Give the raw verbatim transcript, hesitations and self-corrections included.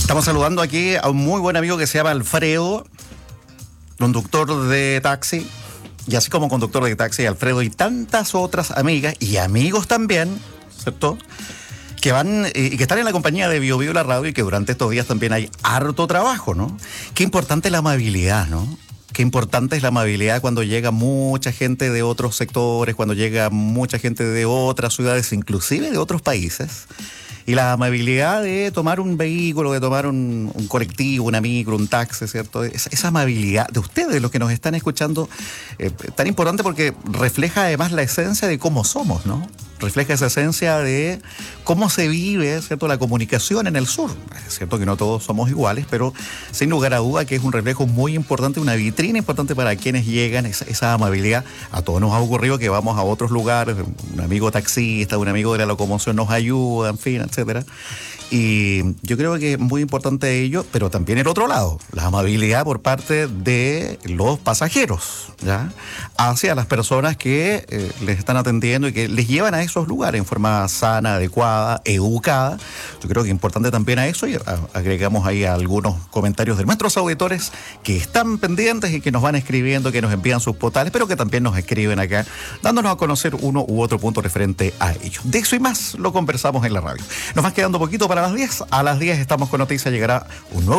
Estamos saludando aquí a un muy buen amigo que se llama Alfredo, conductor de taxi, y así como conductor de taxi, Alfredo y tantas otras amigas y amigos también, ¿cierto?, que van y eh, que están en la compañía de Bio Bio La Radio y que durante estos días también hay harto trabajo, ¿no? Qué importante la amabilidad, ¿no? Qué importante es la amabilidad cuando llega mucha gente de otros sectores, cuando llega mucha gente de otras ciudades, inclusive de otros países. Y la amabilidad de tomar un vehículo, de tomar un, un colectivo, una micro, un taxi, ¿cierto? Esa, esa amabilidad de ustedes, los que nos están escuchando, eh, tan importante porque refleja además la esencia de cómo somos, ¿no? Refleja esa esencia de cómo se vive, ¿cierto?, la comunicación en el sur. Es cierto que no todos somos iguales, pero sin lugar a duda que es un reflejo muy importante, una vitrina importante para quienes llegan, esa, esa amabilidad. A todos nos ha ocurrido que vamos a otros lugares, un amigo taxista, un amigo de la locomoción nos ayuda, en fin, etcétera. Y yo creo que es muy importante ello, pero también el otro lado, la amabilidad por parte de los pasajeros, ¿ya?, hacia las personas que eh, les están atendiendo y que les llevan a esos lugares en forma sana, adecuada, educada. Yo creo que es importante también a eso y a, agregamos ahí algunos comentarios de nuestros auditores que están pendientes y que nos van escribiendo, que nos envían sus postales, pero que también nos escriben acá, dándonos a conocer uno u otro punto referente a ello. De eso y más lo conversamos en la radio. Nos va quedando poquito para las diez. A las diez estamos con noticias, llegará un nuevo